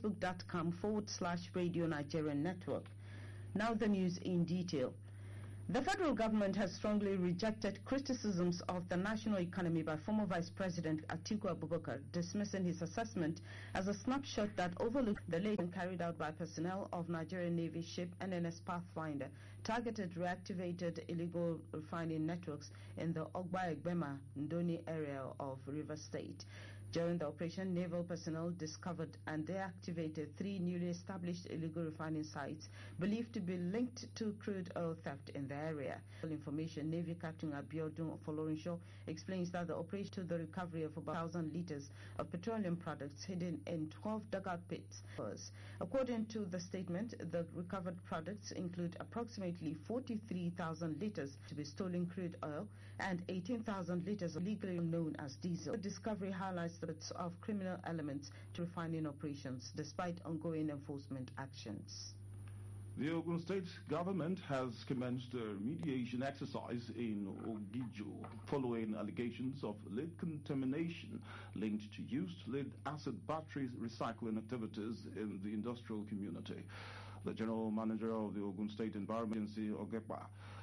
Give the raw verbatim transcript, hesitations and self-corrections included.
facebook.com forward slash Radio Nigerian Network. Now the news in detail. The federal government has strongly rejected criticisms of the national economy by former Vice President Atiku Abubakar, dismissing his assessment as a snapshot that overlooked the laying carried out by personnel of Nigerian Navy ship N N S Pathfinder, targeted reactivated illegal refining networks in the Ogba-Egbema Ndoni area of Rivers State. During the operation, naval personnel discovered and deactivated three newly established illegal refining sites believed to be linked to crude oil theft in the area. Information, Navy Captain Abiodun Folorinsho explains that the operation to the recovery of about one thousand liters of petroleum products hidden in twelve dugout pits. According to the statement, the recovered products include approximately forty-three thousand liters to be stolen crude oil and eighteen thousand liters legally known as diesel. The discovery highlights the threats of criminal elements to refining operations despite ongoing enforcement actions. The Ogun State government has commenced a remediation exercise in Ogijo following allegations of lead contamination linked to used lead-acid battery recycling activities in the industrial community. The General Manager of the Ogun State Environment Agency, Ogepa,